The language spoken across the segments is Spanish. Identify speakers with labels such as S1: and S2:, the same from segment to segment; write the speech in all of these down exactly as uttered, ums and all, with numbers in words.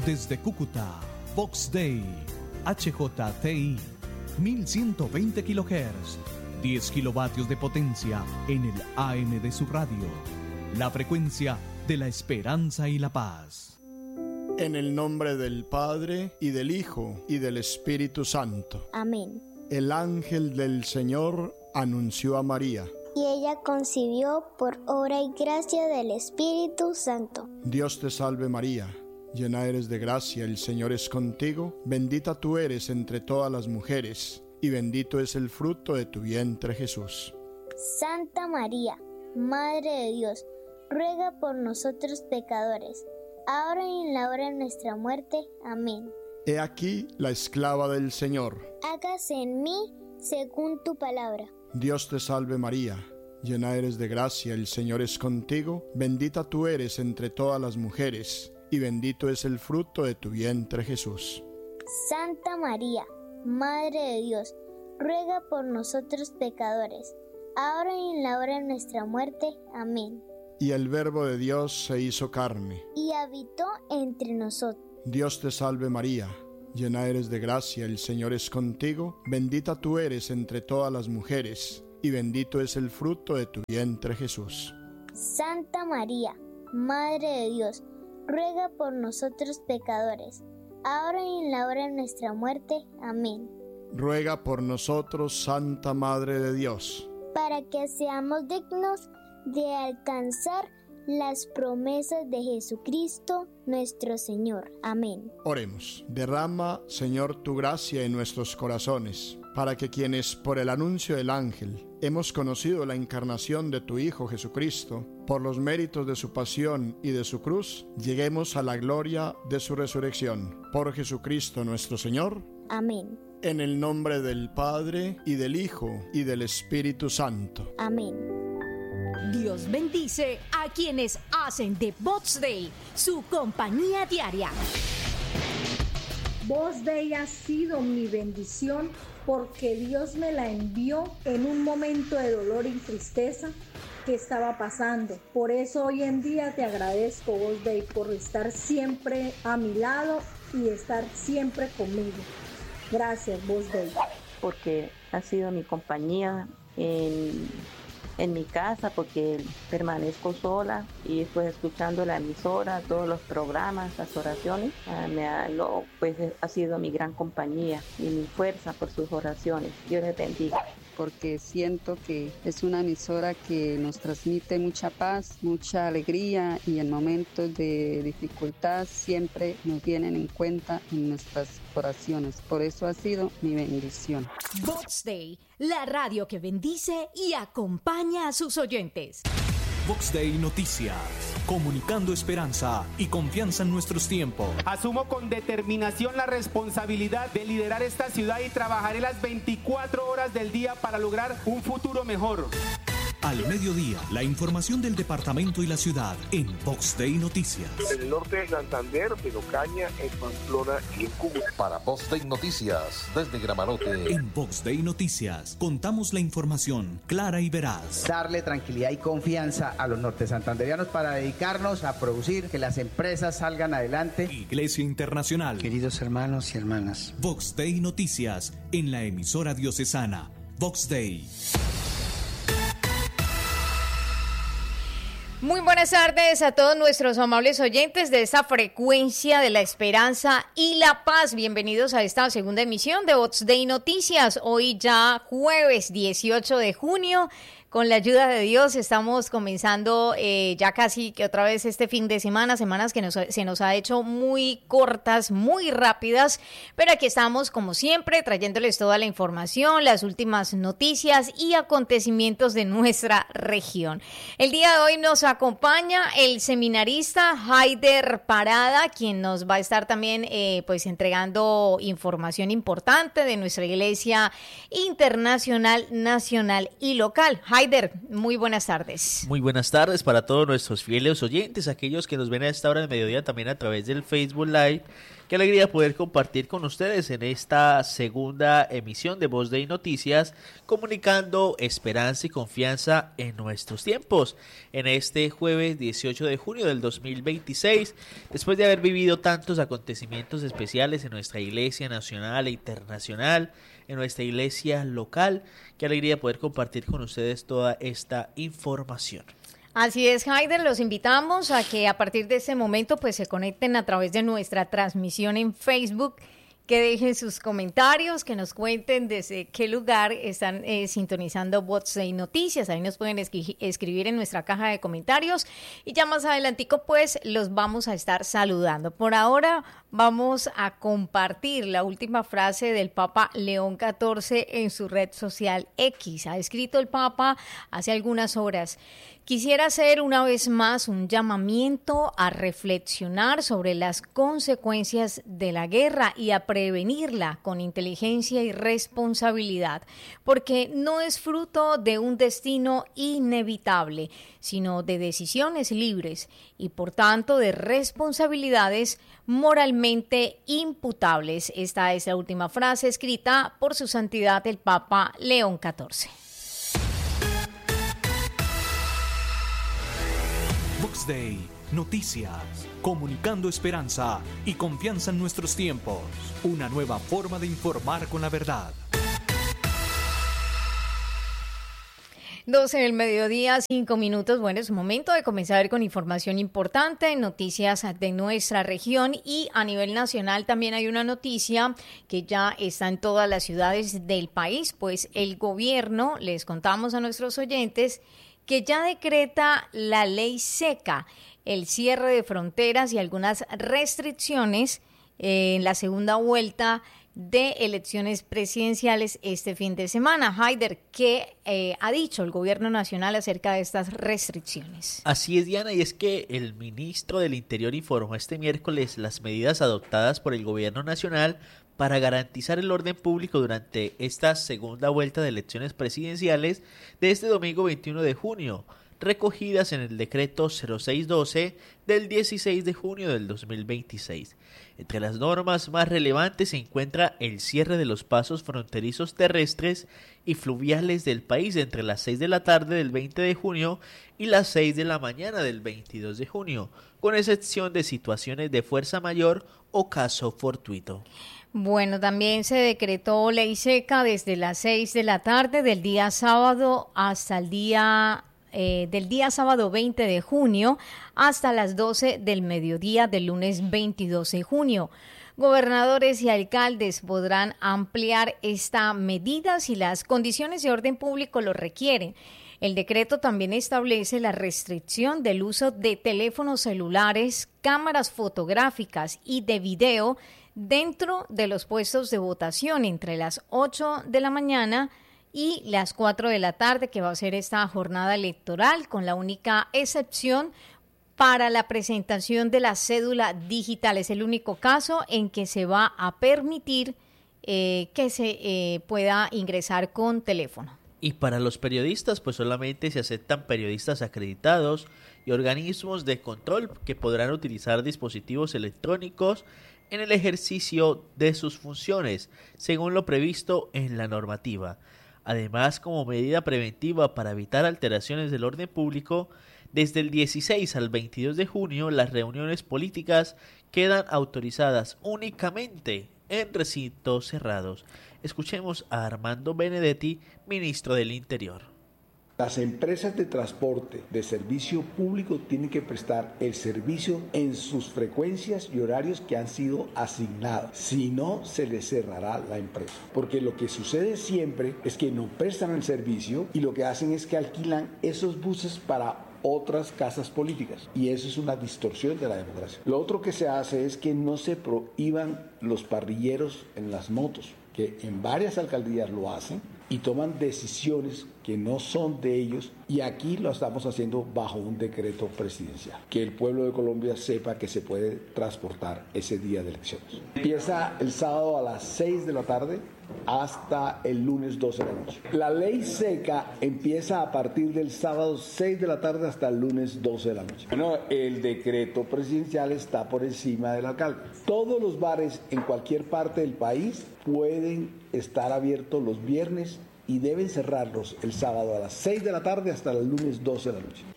S1: Desde Cúcuta, Vox Day, H J T I, mil ciento veinte kilohertz, diez kilovatios de potencia en el A M de su radio. La frecuencia de la esperanza y la paz.
S2: En el nombre del Padre, y del Hijo, y del Espíritu Santo.
S3: Amén.
S2: El ángel del Señor anunció a María.
S3: Y ella concibió por obra y gracia del Espíritu Santo.
S2: Dios te salve María, llena eres de gracia, el Señor es contigo, bendita tú eres entre todas las mujeres, y bendito es el fruto de tu vientre Jesús.
S3: Santa María, Madre de Dios, ruega por nosotros pecadores, ahora y en la hora de nuestra muerte. Amén.
S2: He aquí la esclava del Señor.
S3: Hágase en mí según tu palabra.
S2: Dios te salve María, llena eres de gracia, el Señor es contigo, bendita tú eres entre todas las mujeres, y bendito es el fruto de tu vientre Jesús.
S3: Santa María, Madre de Dios, ruega por nosotros pecadores, ahora y en la hora de nuestra muerte. Amén.
S2: Y el Verbo de Dios se hizo carne,
S3: y habitó entre nosotros.
S2: Dios te salve María, llena eres de gracia, el Señor es contigo, bendita tú eres entre todas las mujeres, y bendito es el fruto de tu vientre Jesús.
S3: Santa María, Madre de Dios, ruega por nosotros pecadores, ahora y en la hora de nuestra muerte. Amén.
S2: Ruega por nosotros, Santa Madre de Dios,
S3: para que seamos dignos de alcanzar las promesas de Jesucristo nuestro Señor. Amén.
S2: Oremos. Derrama, Señor, tu gracia en nuestros corazones, para que quienes por el anuncio del ángel hemos conocido la encarnación de tu Hijo Jesucristo, por los méritos de su pasión y de su cruz, lleguemos a la gloria de su resurrección. Por Jesucristo nuestro Señor.
S3: Amén.
S2: En el nombre del Padre, y del Hijo, y del Espíritu Santo.
S3: Amén.
S4: Dios bendice a quienes hacen de Vox Day su compañía diaria.
S5: Vox Day ha sido mi bendición porque Dios me la envió en un momento de dolor y tristeza que estaba pasando. Por eso hoy en día te agradezco, Vox Day, por estar siempre a mi lado y estar siempre conmigo. Gracias, Vox Day.
S6: Porque ha sido mi compañía en... en mi casa, porque permanezco sola y pues escuchando la emisora, todos los programas, las oraciones, uh, me ha, lo, pues ha sido mi gran compañía y mi fuerza por sus oraciones. Dios les bendiga.
S7: Porque siento que es una emisora que nos transmite mucha paz, mucha alegría, y en momentos de dificultad siempre nos tienen en cuenta en nuestras oraciones. Por eso ha sido mi bendición.
S4: Vox Day, la radio que bendice y acompaña a sus oyentes.
S1: Vox Day Noticias, comunicando esperanza y confianza en nuestros tiempos.
S8: Asumo con determinación la responsabilidad de liderar esta ciudad y trabajaré las veinticuatro horas del día para lograr un futuro mejor.
S1: Al mediodía, la información del departamento y la ciudad en Vox Day Noticias.
S9: En el norte de Santander, en Ocaña, en Pamplona y en Cúcuta.
S10: Para Vox Day Noticias, desde Gramalote.
S1: En Vox Day Noticias, contamos la información clara y veraz.
S11: Darle tranquilidad y confianza a los norte santanderianos para dedicarnos a producir, que las empresas salgan adelante.
S1: Iglesia Internacional.
S11: Queridos hermanos y hermanas.
S1: Vox Day Noticias, en la emisora diocesana. Vox Day.
S12: Muy buenas tardes a todos nuestros amables oyentes de esta frecuencia de la esperanza y la paz. Bienvenidos a esta segunda emisión de Vox Day Noticias. Hoy ya jueves dieciocho de junio. Con la ayuda de Dios estamos comenzando eh, ya casi que otra vez este fin de semana, semanas que nos, se nos ha hecho muy cortas, muy rápidas, pero aquí estamos como siempre trayéndoles toda la información, las últimas noticias y acontecimientos de nuestra región. El día de hoy nos acompaña el seminarista Haider Parada, quien nos va a estar también eh, pues entregando información importante de nuestra iglesia internacional, nacional y local. Haider, muy buenas tardes.
S13: Muy buenas tardes para todos nuestros fieles oyentes, aquellos que nos ven a esta hora del mediodía también a través del Facebook Live, Qué alegría poder compartir con ustedes en esta segunda emisión de Voz Day Noticias, comunicando esperanza y confianza en nuestros tiempos. En este jueves dieciocho de junio del dos mil veintiséis, después de haber vivido tantos acontecimientos especiales en nuestra iglesia nacional e internacional, en nuestra iglesia local, qué alegría poder compartir con ustedes toda esta información.
S12: Así es, Haider, los invitamos a que a partir de este momento pues se conecten a través de nuestra transmisión en Facebook, que dejen sus comentarios, que nos cuenten desde qué lugar están eh, sintonizando Voz Day Noticias. Ahí nos pueden escri- escribir en nuestra caja de comentarios y ya más adelantico pues los vamos a estar saludando. Por ahora vamos a compartir la última frase del Papa León catorce en su red social X. Ha escrito el Papa hace algunas horas: quisiera hacer una vez más un llamamiento a reflexionar sobre las consecuencias de la guerra y a prevenirla con inteligencia y responsabilidad, porque no es fruto de un destino inevitable, sino de decisiones libres y por tanto de responsabilidades moralmente imputables. Esta es la última frase escrita por su santidad el Papa León catorce.
S1: Vox Day, noticias, comunicando esperanza y confianza en nuestros tiempos. Una nueva forma de informar con la verdad.
S12: doce del mediodía, cinco minutos. Bueno, es momento de comenzar con información importante, noticias de nuestra región y a nivel nacional también hay una noticia que ya está en todas las ciudades del país, pues el gobierno, les contamos a nuestros oyentes, que ya decreta la ley seca, el cierre de fronteras y algunas restricciones eh, en la segunda vuelta de elecciones presidenciales este fin de semana. Haider, ¿qué eh, ha dicho el gobierno nacional acerca de estas restricciones?
S13: Así es, Diana, y es que el ministro del Interior informó este miércoles las medidas adoptadas por el gobierno nacional para garantizar el orden público durante esta segunda vuelta de elecciones presidenciales de este domingo veintiuno de junio, recogidas en el decreto cero seis doce del dieciséis de junio del dos mil veintiséis. Entre las normas más relevantes se encuentra el cierre de los pasos fronterizos terrestres y fluviales del país entre las seis de la tarde del veinte de junio y las seis de la mañana del veintidós de junio, con excepción de situaciones de fuerza mayor o caso fortuito.
S12: Bueno, también se decretó ley seca desde las seis de la tarde del día sábado hasta el día eh, del día sábado veinte de junio hasta las doce del mediodía del lunes veintidós de junio. Gobernadores y alcaldes podrán ampliar esta medida si las condiciones de orden público lo requieren. El decreto también establece la restricción del uso de teléfonos celulares, cámaras fotográficas y de video dentro de los puestos de votación entre las ocho de la mañana y las cuatro de la tarde, que va a ser esta jornada electoral, con la única excepción para la presentación de la cédula digital. Es el único caso en que se va a permitir eh, que se eh, pueda ingresar con teléfono.
S13: Y para los periodistas, pues solamente se aceptan periodistas acreditados y organismos de control que podrán utilizar dispositivos electrónicos en el ejercicio de sus funciones, según lo previsto en la normativa. Además, como medida preventiva para evitar alteraciones del orden público, desde el dieciséis al veintidós de junio las reuniones políticas quedan autorizadas únicamente en recintos cerrados. Escuchemos a Armando Benedetti, ministro del Interior.
S14: Las empresas de transporte de servicio público tienen que prestar el servicio en sus frecuencias y horarios que han sido asignadas. Si no, se les cerrará la empresa. Porque lo que sucede siempre es que no prestan el servicio y lo que hacen es que alquilan esos buses para otras casas políticas, y eso es una distorsión de la democracia. Lo otro que se hace es que no se prohíban los parrilleros en las motos, que en varias alcaldías lo hacen y toman decisiones que no son de ellos, y aquí lo estamos haciendo bajo un decreto presidencial. Que el pueblo de Colombia sepa que se puede transportar ese día de elecciones. Empieza el sábado a las seis de la tarde hasta el lunes doce de la noche. La ley seca empieza a partir del sábado seis de la tarde hasta el lunes doce de la noche. Bueno, el decreto presidencial está por encima del alcalde. Todos los bares en cualquier parte del país pueden estar abiertos los viernes y deben cerrarlos el sábado a las seis de la tarde hasta el lunes doce de la noche.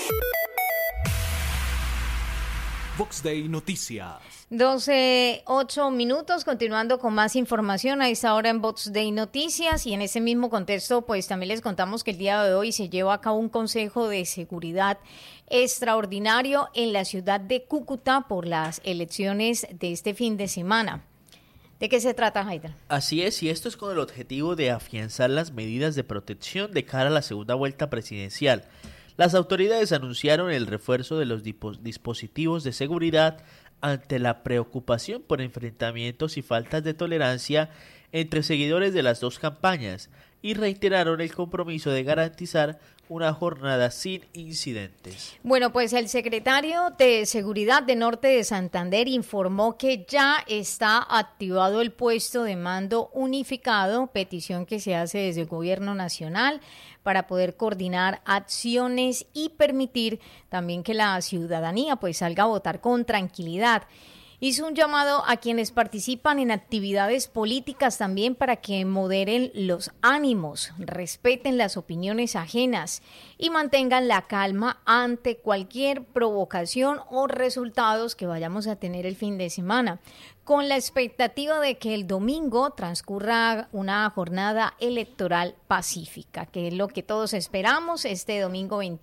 S1: Vox Day Noticias.
S12: doce, ocho minutos, continuando con más información a esta hora en Vox Day Noticias, y en ese mismo contexto pues también les contamos que el día de hoy se lleva a cabo un consejo de seguridad extraordinario en la ciudad de Cúcuta por las elecciones de este fin de semana. ¿De qué se trata, Haydar?
S13: Así es, y esto es con el objetivo de afianzar las medidas de protección de cara a la segunda vuelta presidencial. Las autoridades anunciaron el refuerzo de los dispositivos de seguridad ante la preocupación por enfrentamientos y faltas de tolerancia entre seguidores de las dos campañas, y reiteraron el compromiso de garantizar una jornada sin incidentes.
S12: Bueno, pues el secretario de Seguridad de Norte de Santander informó que ya está activado el puesto de mando unificado, petición que se hace desde el Gobierno Nacional para poder coordinar acciones y permitir también que la ciudadanía pues salga a votar con tranquilidad. Hizo un llamado a quienes participan en actividades políticas también para que moderen los ánimos, respeten las opiniones ajenas y mantengan la calma ante cualquier provocación o resultados que vayamos a tener el fin de semana, con la expectativa de que el domingo transcurra una jornada electoral pacífica, que es lo que todos esperamos este domingo veintiuno.